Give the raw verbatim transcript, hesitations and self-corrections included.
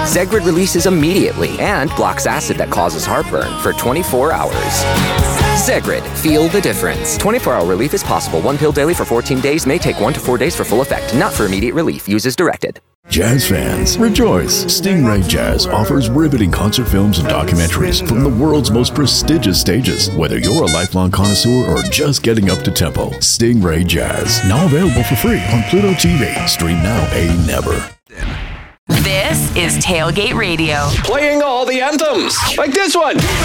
Zegrid releases immediately and blocks acid that causes heartburn for twenty-four hours. Zegrid, feel the difference. twenty-four hour relief is possible. One pill daily for fourteen days may take one to four days for full effect. Not for immediate relief. Use as directed. Jazz fans, rejoice! Stingray Jazz offers riveting concert films and documentaries from the world's most prestigious stages. Whether you're a lifelong connoisseur or just getting up to tempo, Stingray Jazz, now available for free on Pluto T V. Stream now, pay never. This is Tailgate Radio. Playing all the anthems, like this one.